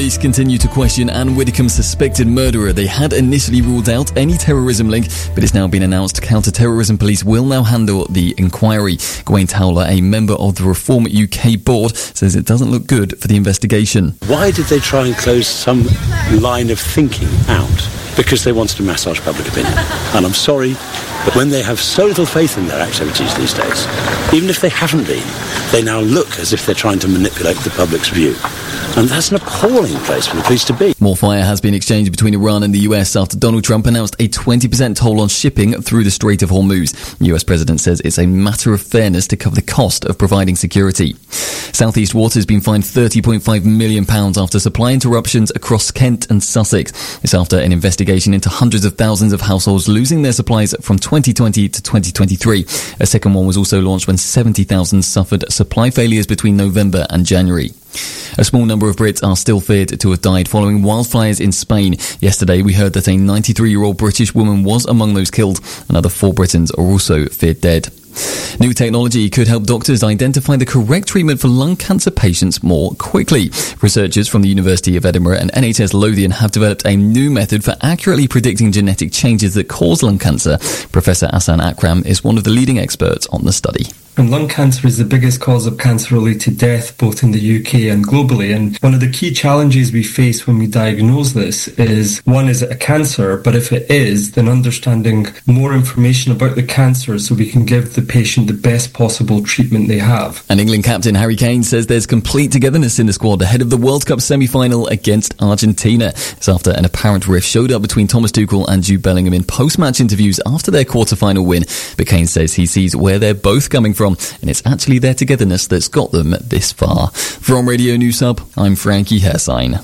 Police continue to question Anne Widdecombe's suspected murderer. They had initially ruled out any terrorism link, but it's now been announced Counter-Terrorism Police will now handle the inquiry. Gawain Towler, a member of the Reform UK board, says it doesn't look good for the investigation. Why did they try and close some line of thinking out? Because they wanted to massage public opinion. And I'm sorry, but when they have so little faith in their activities these days, even if they haven't been, they now look as if they're trying to manipulate the public's view. And that's an appalling place for the police to be. More fire has been exchanged between Iran and the US after Donald Trump announced a 20% toll on shipping through the Strait of Hormuz. The US president says it's a matter of fairness to cover the cost of providing security. Southeast Water has been fined £30.5 million after supply interruptions across Kent and Sussex. It's after an investigation into hundreds of thousands of households losing their supplies from 2020 to 2023. A second one was also launched when 70,000 suffered supply failures between November and January. A small number of Brits are still feared to have died following wildfires in Spain. Yesterday, we heard that a 93-year-old British woman was among those killed. Another 4 Britons are also feared dead. New technology could help doctors identify the correct treatment for lung cancer patients more quickly. Researchers from the University of Edinburgh and NHS Lothian have developed a new method for accurately predicting genetic changes that cause lung cancer. Professor Ahsan Akram is one of the leading experts on the study. And lung cancer is the biggest cause of cancer-related death both in the UK and globally. And one of the key challenges we face when we diagnose this is, one, is it a cancer? But if it is, then understanding more information about the cancer so we can give the patient the best possible treatment they have. And England captain Harry Kane says there's complete togetherness in the squad ahead of the World Cup semi-final against Argentina. It's after an apparent rift showed up between Thomas Tuchel and Jude Bellingham in post-match interviews after their quarter-final win. But Kane says he sees where they're both coming from, and it's actually their togetherness that's got them this far. From Radio News Hub, I'm Frankie Hersign.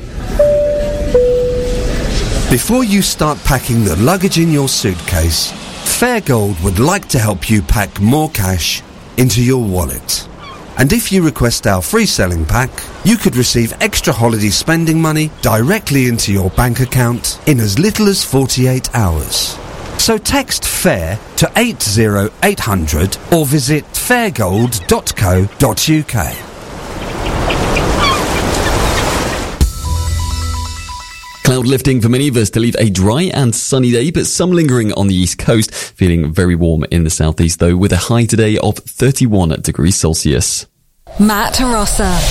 Before you start packing the luggage in your suitcase, Fairgold would like to help you pack more cash into your wallet. And if you request our free selling pack, you could receive extra holiday spending money directly into your bank account in as little as 48 hours. So text FAIR to 80800 or visit fairgold.co.uk. Cloud lifting for many of us to leave a dry and sunny day, but some lingering on the east coast. Feeling very warm in the southeast though, with a high today of 31 degrees Celsius. Matt Rossa.